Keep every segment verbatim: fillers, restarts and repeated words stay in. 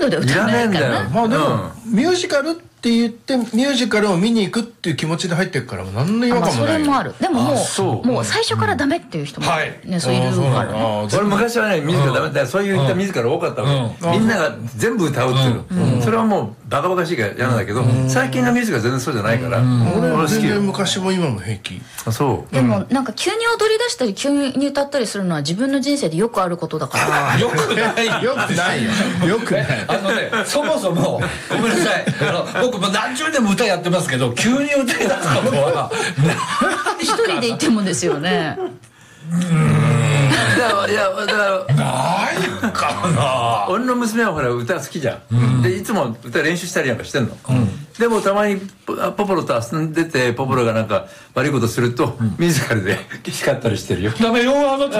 ので歌わないからな。 まあでも、うん、ミュージカルって言ってミュージカルを見に行くっていう気持ちで入ってるから何の違和感もない。 それもある。でももうもう最初からダメっていう人もね、うん、そういうからね。 俺昔はねミュージカルダメだ、そういう言ったミュージカル多かったわけ、うん、みんなが全部歌うっていう、うん、それはもうバカバカしいから嫌なんだけど、うん、最近のミュージカル全然そうじゃないから、うん、 俺は全然昔も今も平気。 あ、そう。 でもなんか急に踊り出したり急に歌ったりするのは自分の人生でよくあることだから。 よくないよくないよ。よくない。 あのね、そもそもごめんなさい、あの僕も何十年も歌やってますけど、急に歌い出すことは一人でいてもですよね。 うん、いやだからないかな。 俺の娘はほら歌好きじゃん、うん、でいつも歌練習したりなんかしてんの、うん、でもたまにポポロと遊んでてポポロがなんか悪いことすると、うん、ミュージカルで叱ったりしてるよ。 ダメよあなた。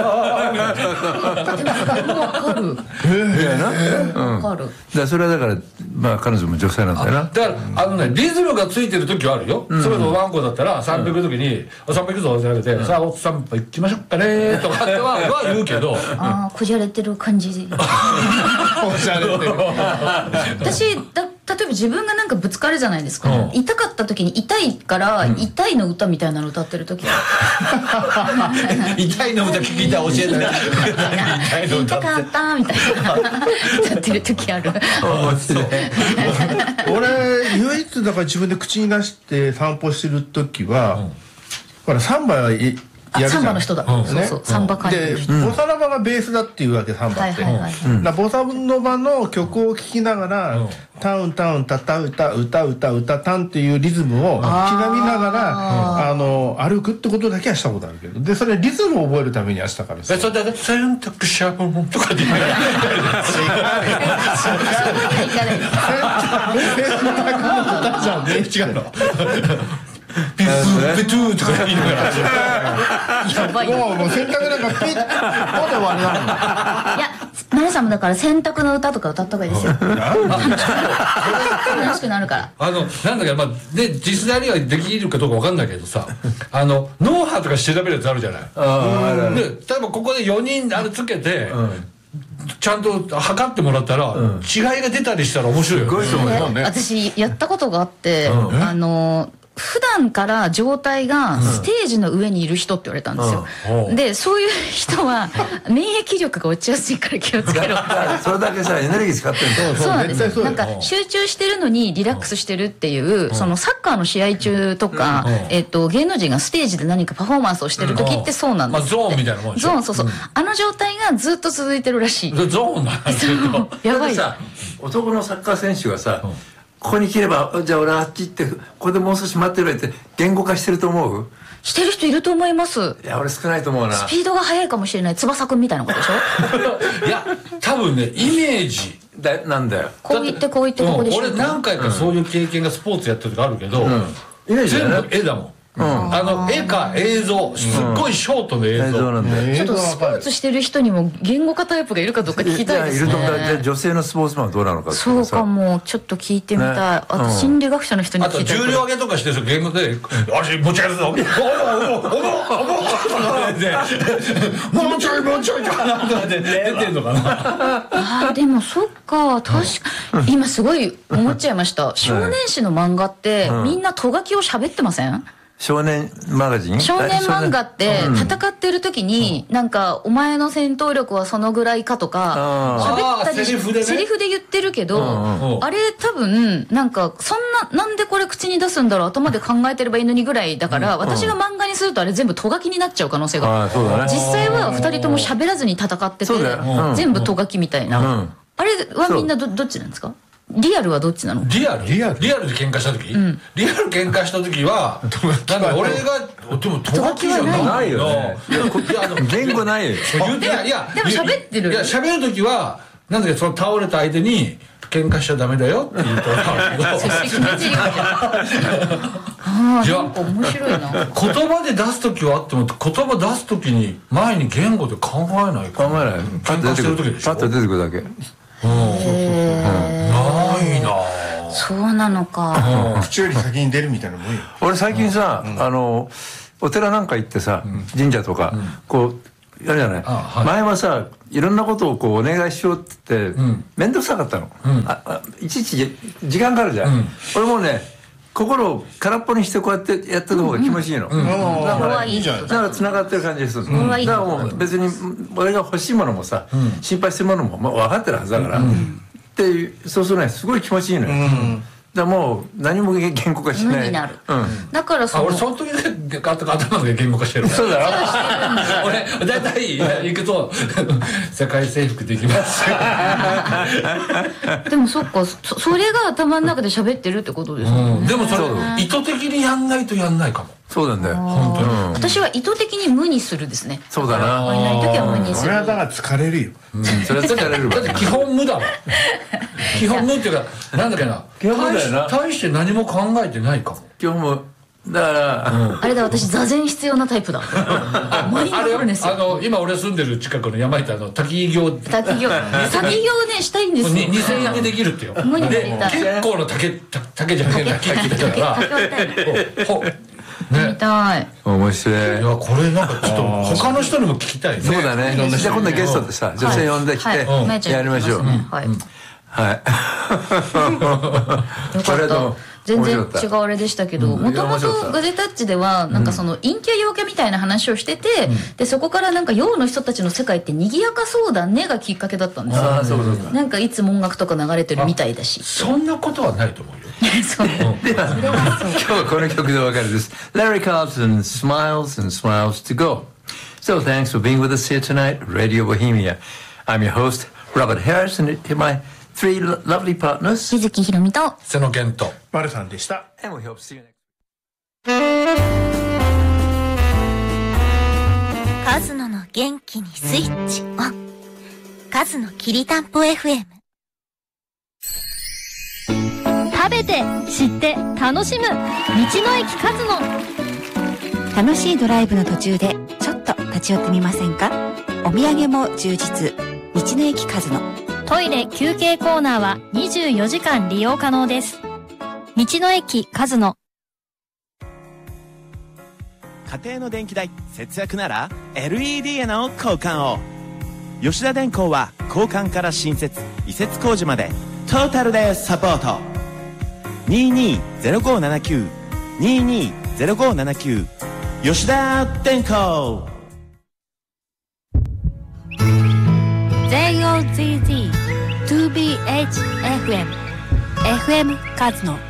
わかる。わかる。 だそれはだからまあ彼女も女性なんだよな。 だからあのねリズムがついてる時はあるよ、うん、それこそワンコだったらさんびゃくの時に「さんびゃくぞ」って言われて「さあおっさん行きましょうかね」とかっては言うけど、 ああこじゃれてる感じで。 こじゃれてる。 私だ例えば自分がなんかぶつかるじゃないですか、うん、痛かった時に痛いから、うん、痛いの歌みたいなの歌ってる時は痛いの歌聞いたら教えてね。 痛かったみたいな歌ってる時ある。 俺唯一だから自分で口に出して散歩してる時は、うん、ほらサンバいサンバの人だ、そうそうサンバ感じでボサノバがベースだっていうわけ、サンバってボサノバの曲を聴きながらタウンタウンタタ歌歌歌歌タンっていうリズムを刻みながらあの歩くってことだけはしたことあるけど、でそれリズムを覚えるために明日からそれで選択肢とかって言わない。違うの。ピッピトゥーとか言いながらやばい。 もうもう洗濯なんかピッとで終わりなの。いや皆さんもだから洗濯の歌とか歌った方がいいですよ。楽しくなるから。 あのなんだかまあで実際にはできるかどうかわかんないけどさ、あの脳波とか調べるやつあるじゃない。で例えばここでよにんあれつけて。ちゃんと測ってもらったら、うん、違いが出たりしたら面白いよね。 私やったことがあって、うん、あの普段から状態がステージの上にいる人って言われたんですよ、うん、でそういう人は免疫力が落ちやすいから気をつけろ。 それだけさエネルギー使ってるんだ。 そうなんですよ。なんか集中してるのにリラックスしてるっていう、うん、そのサッカーの試合中とか、うん、えっと芸能人がステージで何かパフォーマンスをしてる時ってそうなんですって、 うんまあ、ゾーンみたいなもんでしょ。 ゾーン、そうそう、うん、あの状態がずっと続いてるらしい。 ゾーンなんですよ。 やばい。 さ男のサッカー選手がさ、うんここに切ればじゃあ俺あっち行ってここでもう少し待ってるって言語化してると思う？ してる人いると思います。 いや俺少ないと思うな。 スピードが速いかもしれない。翼くんみたいなことでしょ。 いや多分ねイメージだなんだよ。 こう言ってこう言ってここでしょ、 うん、俺何回かそういう経験がスポーツやってる時あるけど、うん、全部絵だもん。うん、あの絵か映像すっごいショートの映像なんで、ちょっとスポーツしてる人にも言語化タイプがいるかどうか聞きたいですね。 いるとか女性のスポーツマンはどうなのか。 そうかもちょっと聞いてみたい、ね、あと心理学者の人に聞きたい。 あと重量上げとかしてる言語で足持ち上げるぞおおおおおおもうちょいもうちょいかなとかって出てんのかな。 あでもそっか確か今すごい思っちゃいました。少年誌の漫画ってみんなとがきを喋ってません？ 少年マガジン？ 少年漫画って戦ってる時になんかお前の戦闘力はそのぐらいかとか喋ったりしてセリフで言ってるけど、あれ多分なんかそんななんでこれ口に出すんだろう頭で考えてればいいのにぐらいだから、私が漫画にするとあれ全部とがきになっちゃう可能性が。実際はふたりとも喋らずに戦ってて全部とがきみたいな。あれはみんなどどっちなんですか？リアルはどっちなの？ リアルリアルリアルで喧嘩した時、うん、リアル喧嘩した時はなんか俺がでもとがきじゃないよね。 言語ないよ。 いやいやでも喋ってる。 いや喋る時はなんだけどその倒れた相手に喧嘩しちゃダメだよって言うと決めてるよ。ああなんか面白いな。 言葉で出す時はあっても言葉出す時に前に言語で考えないか。 考えない。 喧嘩してる時でしょ。 パッと出てくるだけ。 ないな。 そうなのか。 口より先に出るみたいなもんよ。 俺最近さあのお寺なんか行ってさ神社とかこうあるじゃない、はい、前はさいろんなことをこうお願いしようって言って面倒くさかったの、うん、ああいちいち時間かかるじゃん、うん、俺もね心を空っぽにしてこうやってやってる方が気持ちいいの、うんうん、だからいいじゃん、だから繋がってる感じがする、うん、だからもう別に俺が欲しいものもさ、うん、心配してるものも、まあ、分かってるはずだから、うん、っていうそうするねすごい気持ちいいのよ、うんだもう何も言語化しない。 無になる。うん。だからその。 俺その時で頭で言語化してる。 そうだろ。 俺だいたい行くと世界征服できます。 でもそっかそそれが頭の中で喋ってるってことですもんね。 でもそれ意図的にやんないとやんないかも。 そうなんだよ。 本当に。 私は意図的に無にするですね。 そうだな。 いない時は無にする。 俺はだから疲れるよ。 それは疲れるわ。 だって基本無だもん。基本無っていうかなんだっけな。 基本無だよな。 大して何も考えてないかも。 基本無。だからあれだ私座禅必要なタイプだ。マインドフルネス。 あの今俺住んでる近くの山板の滝行。 滝行。滝行ねしたいんですよ。 にせんえんでできるってよ。 無になりたい。 結構の竹竹じゃなくて滝って言ったから。 見たい。 面白い。 いやこれなんかちょっと他の人にも聞きたいね。 そうだね。じゃあ今度ゲストでさ女性呼んできてやりましょう。はい。はい。 よかった。全然違うあれでしたけど、もともとガジェタッチではなんかその陰キャ陽キャみたいな話をしてて、でそこからなんか陽の人たちの世界って賑やかそうだねがきっかけだったんですよ。 ああそうそうそう。 なんかいつも音楽とか流れてるみたいだし。 そんなことはないと思うよ。 そう。では今日はこの曲でお別れです。Larry Carlton, Smiles and Smiles to Go. So thanks for being with us here tonight, Radio Bohemia. I'm your host, Robert Harris, and my three lovely partners. 水木ひろみと瀬野健とマルさんでした。 And we hope to see you next. カズノの元気にスイッチオン。カズノきりたんぽ エフエム。 食べて知って楽しむ道の駅カズノ。 楽しいドライブの途中でちょっと立ち寄ってみませんか？お土産も充実。道の駅カズノ。 トイレ休憩コーナーはにじゅうよじかん利用可能です。道の駅カズノ。 家庭の電気代節約なら エルイーディー への交換を。吉田電工は交換から新設移設工事までトータルでサポート。にーにーゼロごーななきゅう にーにーゼロごーななきゅう吉田電工。 ゼッオーゼッゼッ ツービーエイチエフエム エフエム カズノ。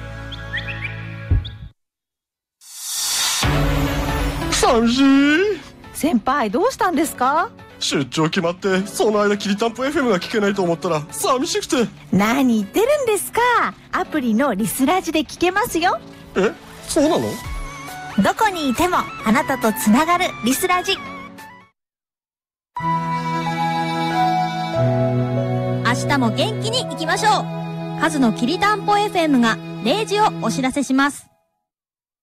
寂しい。 先輩どうしたんですか？ 出張決まってその間きりたんぽ エフエム が聞けないと思ったら寂しくて。 何言ってるんですか。アプリのリスラジで聞けますよ。 え、そうなの？ どこにいてもあなたとつながるリスラジ。 明日も元気にいきましょう。カズのきりたんぽ エフエム がれいじをお知らせします。